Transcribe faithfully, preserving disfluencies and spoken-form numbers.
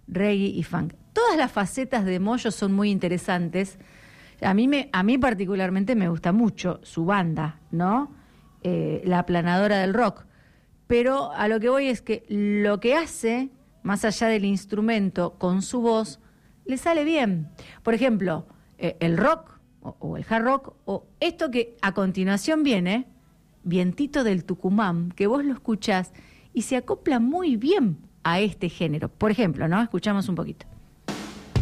reggae y funk. Todas las facetas de Moyo son muy interesantes. A mí, me, a mí particularmente me gusta mucho su banda, ¿no? Eh, la aplanadora del rock. Pero a lo que voy es que lo que hace, más allá del instrumento, con su voz, le sale bien. Por ejemplo, eh, el rock o, o el hard rock, o esto que a continuación viene, Vientito del Tucumán, que vos lo escuchás y se acopla muy bien a este género. Por ejemplo, ¿no? Escuchamos un poquito.